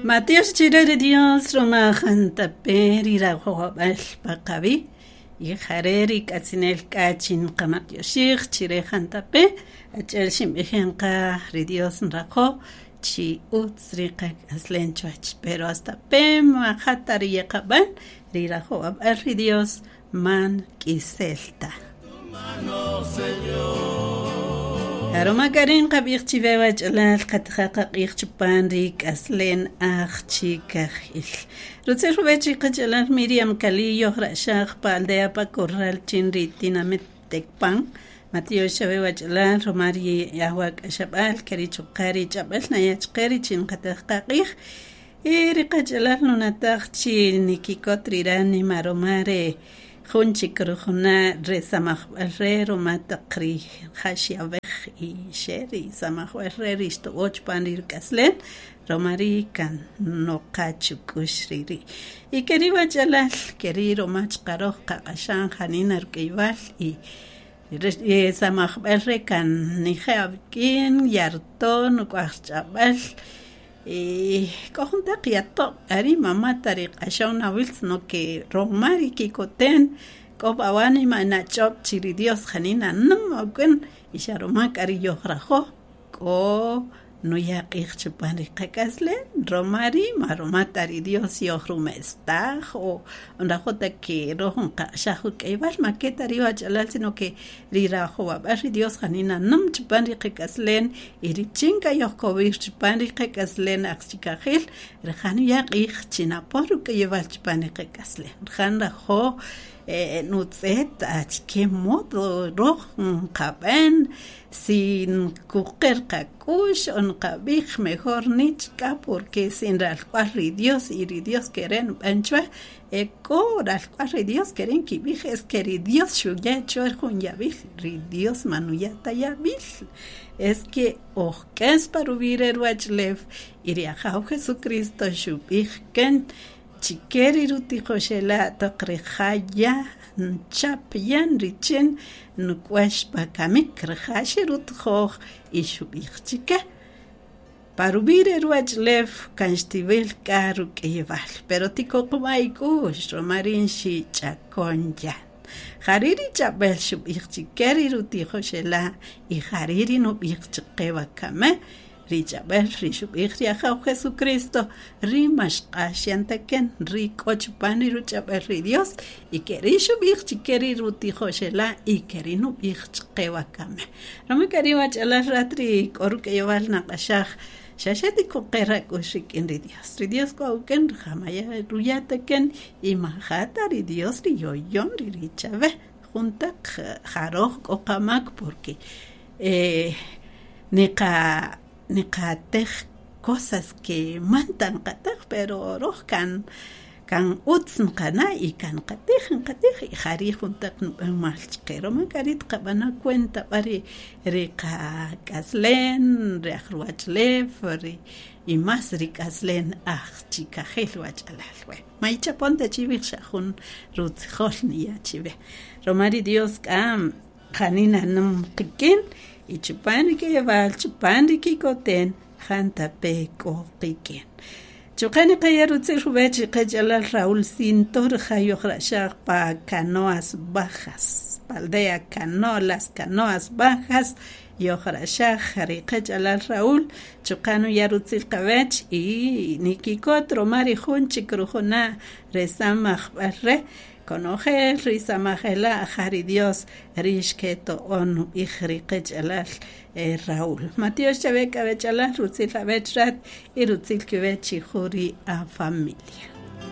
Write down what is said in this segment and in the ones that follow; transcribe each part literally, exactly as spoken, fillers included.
Matios chirere Dios Roma jantaperi la joabal pakabi y jareri katsinel kachin kamatiosir chire jantape achel shimbejenka ridios nrako chi utsrika aslenchuach pero hasta pe majatari yakaban rira joabal ridios man kiselta Aroma karin qabir chivewach alal qatqaqa qirchupan rik aslen achikahil. Rutser wechi qajalal Miriam Calillo rashaq paldea pa corral chinritina metekpan. Matio shawewach alal romari yahwak ashabal karichukari chabal nayach qari chin qatqaqih. Iri qajalal nunataq chin nikikotrirani maromare Junchi krujuna re samach re romataqri khashiave y sheri samach re risto och panir kaslen romari kan no kachukushriri y queriba jalal queri romach qaro qashan khaninar keival y samach re kan ni khavkin yarton qachchabal y conjunta qiato ari mama tariq ashona wils no que romari kikoten kobawani mana chop chiri dios khanina nam oken isharoma kari yohrajo ko no ya qirchpani qakasle romari maroma tari dios yohrume sta o onda jota que rohon qashahu kaival maketari wachalal sino que rira joa bari dios khanina nam chpani qakaslen irichinka yohkovir chpani qakaslen aqchikahil rkhani ya qirchina poru que yeval chpani qakaslen khanda jo Eh, nutzet ach qué modo roh qaben sin kuqer qakush on qabih mejor nichka porque sin ral cuarri Dios y Dios quieren banchwa eko ral cuarri Dios quieren que bih es que Dios shuya chor jun ya bih Dios manuyata ya bih es que oh que es para vivir el wachlev iria Jesucristo shubih ken Chikeri ruti khoshela taqrikhaya chapian richen nukwash pakamik khashi rut khokh ishubichika parubire ruachlev kanstivel karu keval pero tiko kumaiku romarin shi chakonya hariri chabel shubichikeri ruti khoshela i hariri no bichkeva kame Richabel, Rishubihria, Jesucristo, Rimash, Ashantaken, Ricochupani, Ruchabel, Dios, y que Rishubich, Chikeri, Ruti, Joshela, y Kerinu, Ich, Kewakame. No me quería la ratri, Koruke Yoval Nakashach, Shasheti Kokera, Kushik, in Dios, Dios, Koken, Hamaya, Ruyataken, y Mahata, Dios, Riyoyon, Richabe, Junta, Jaroj, Okamak, porque, eh, Nika. Niqatej cosas que mantan qatej pero roh kan kan utzn qana y kan qatej qatej y jari junta malchqero makarit qabana cuenta bari riqa kaslen riaqruachlev ri y más ricaslen aj chica helwach alalwe maicha ponte chivich shahun rutz kholni ya chive romari Dios kam khanina nam qikin y chupani que llevar chupani que coten janta peco piquen chupani que ya rutse rubechi que ya la Raúl Cintor jayo rashar pa canoas bajas paldea canolas canoas bajas yo rashar jari que ya la Raúl chupano ya rutse kabech y nikikot romari junchi crujona resamach barre Conoje risa majela jari Dios rishketo onu ihrikech alal Raúl Mateo Chaveka bechalal rutzil avechrat y rutzil kivechi juri a familia.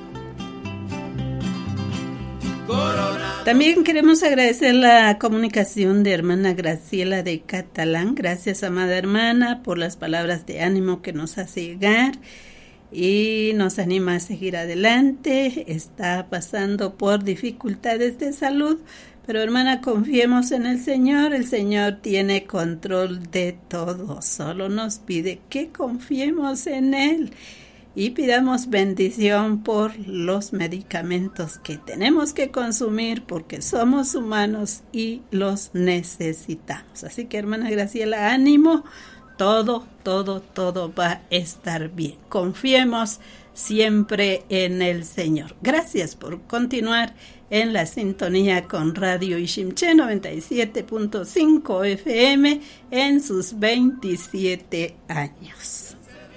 También queremos agradecer la comunicación de hermana Graciela de Catalán. Gracias, amada hermana, por las palabras de ánimo que nos hace llegar y nos anima a seguir adelante. Está pasando por dificultades de salud, pero hermana, confiemos en el Señor. El Señor tiene control de todo, solo nos pide que confiemos en Él y pidamos bendición por los medicamentos que tenemos que consumir porque somos humanos y los necesitamos. Así que hermana Graciela, ánimo, todo, todo, todo va a estar bien. Confiemos siempre en el Señor. Gracias por continuar en la sintonía con Radio Ishimché noventa y siete punto cinco F M en sus veintisiete años.